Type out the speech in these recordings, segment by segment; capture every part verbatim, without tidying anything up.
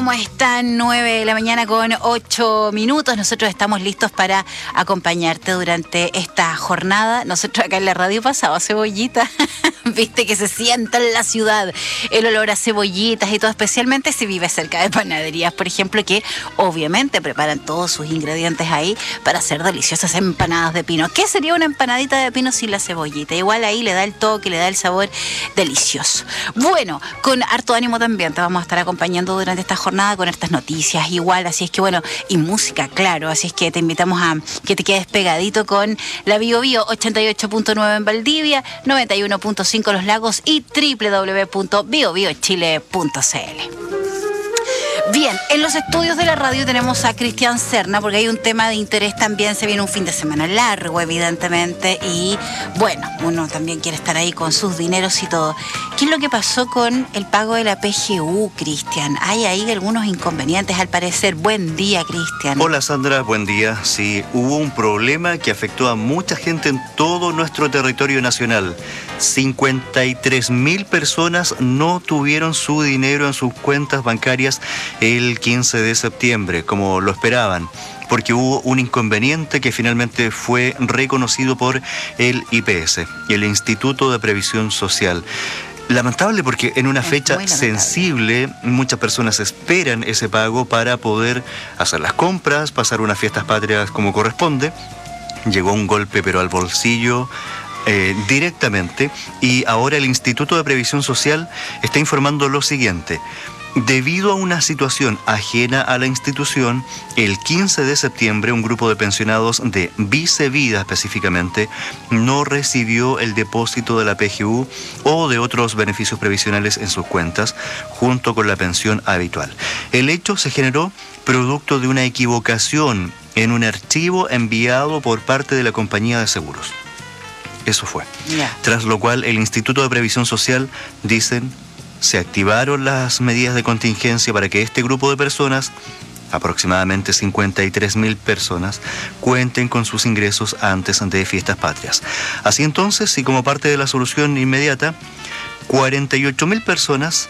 ¿cómo están? nueve de la mañana con ocho minutos. Nosotros estamos listos para acompañarte durante esta jornada. Nosotros acá en la radio pasaba cebollita. Viste que se sienta en la ciudad el olor a cebollitas y todo, especialmente si vives cerca de panaderías, por ejemplo, que obviamente preparan todos sus ingredientes ahí para hacer deliciosas empanadas de pino. ¿Qué sería una empanadita de pino sin la cebollita? Igual ahí le da el toque, le da el sabor delicioso. Bueno, con harto ánimo también te vamos a estar acompañando durante esta jornada con estas noticias igual, así es que bueno, y música, claro, así es que te invitamos a que te quedes pegadito con la Bio Bio ochenta y ocho punto nueve en Valdivia, noventa y uno punto cinco Los Lagos y doble u doble u doble u punto bio bio chile punto c l. Bien, en los estudios de la radio tenemos a Cristian Serna, porque hay un tema de interés también, se viene un fin de semana largo, evidentemente, y bueno, uno también quiere estar ahí con sus dineros y todo. ¿Qué es lo que pasó con el pago de la P G U, Cristian? Hay ahí algunos inconvenientes, al parecer. Buen día, Cristian. Hola, Sandra, buen día. Sí, hubo un problema que afectó a mucha gente en todo nuestro territorio nacional. cincuenta y tres mil personas no tuvieron su dinero en sus cuentas bancarias el quince de septiembre, como lo esperaban, porque hubo un inconveniente que finalmente fue reconocido por el I P S, el Instituto de Previsión Social. Lamentable porque en una fecha sensible muchas personas esperan ese pago para poder hacer las compras, pasar unas fiestas patrias como corresponde. Llegó un golpe pero al bolsillo eh, directamente, y ahora el Instituto de Previsión Social está informando lo siguiente. Debido a una situación ajena a la institución, el quince de septiembre un grupo de pensionados de Vicevida específicamente no recibió el depósito de la P G U o de otros beneficios previsionales en sus cuentas, junto con la pensión habitual. El hecho se generó producto de una equivocación en un archivo enviado por parte de la compañía de seguros. Eso fue. Yeah. Tras lo cual el Instituto de Previsión Social, dicen, se activaron las medidas de contingencia para que este grupo de personas, aproximadamente cincuenta y tres mil personas, cuenten con sus ingresos antes de fiestas patrias. Así entonces, y como parte de la solución inmediata, cuarenta y ocho mil personas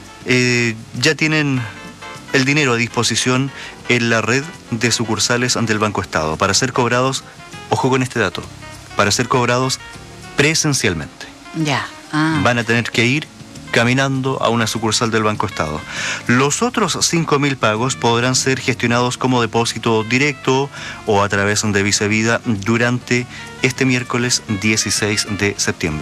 eh, ya tienen el dinero a disposición en la red de sucursales del Banco Estado para ser cobrados, ojo con este dato, para ser cobrados presencialmente. Ya. Ah. Van a tener que ir caminando a una sucursal del Banco Estado. Los otros cinco mil pagos podrán ser gestionados como depósito directo o a través de Vicevida durante este miércoles dieciséis de septiembre.